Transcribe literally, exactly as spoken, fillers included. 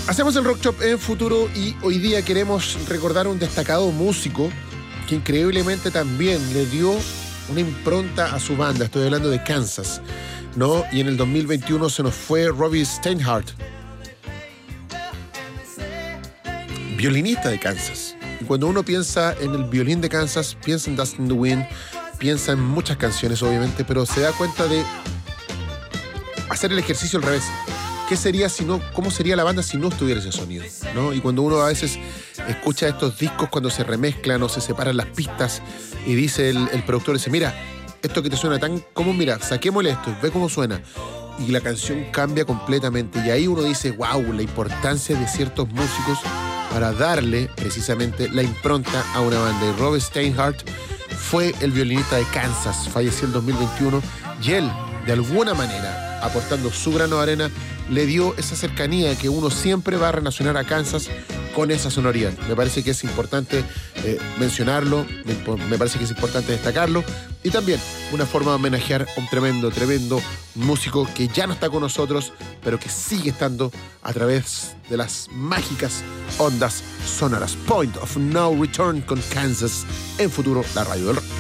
Hacemos el Rock Shop en Futuro y hoy día queremos recordar a un destacado músico que increíblemente también le dio una impronta a su banda. Estoy hablando de Kansas, ¿no? Y en el dos mil veintiuno se nos fue Robbie Steinhardt, violinista de Kansas. Y cuando uno piensa en el violín de Kansas, piensa en Dust in the Wind, piensa en muchas canciones, obviamente, pero se da cuenta de hacer el ejercicio al revés. ¿Qué sería si no, cómo sería la banda si no estuviera ese sonido, ¿no? Y cuando uno a veces escucha estos discos cuando se remezclan o se separan las pistas y dice el, el productor, dice, mira, esto que te suena tan común, mira, saquémosle esto, ve cómo suena. Y la canción cambia completamente. Y ahí uno dice, wow, la importancia de ciertos músicos para darle precisamente la impronta a una banda. Y Robbie Steinhardt fue el violinista de Kansas, falleció el dos mil veintiuno, y él, de alguna manera, aportando su grano de arena, le dio esa cercanía que uno siempre va a relacionar a Kansas con esa sonoridad. Me parece que es importante eh, mencionarlo, me, me parece que es importante destacarlo, y también una forma de homenajear a un tremendo, tremendo músico que ya no está con nosotros, pero que sigue estando a través de las mágicas ondas sonoras. Point of No Return con Kansas en Futuro, la radio del rock.